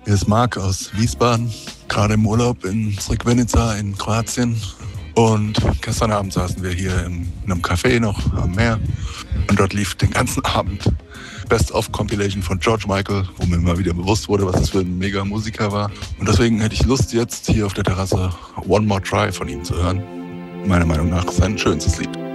Hier ist Marc aus Wiesbaden, gerade im Urlaub in Srebrenica in Kroatien. Und gestern Abend saßen wir hier in einem Café noch am Meer. Und dort lief den ganzen Abend Best-of-Compilation von George Michael, wo mir mal wieder bewusst wurde, was das für ein mega Musiker war. Und deswegen hätte ich Lust, jetzt hier auf der Terrasse One More Try von ihm zu hören. Meiner Meinung nach sein schönstes Lied.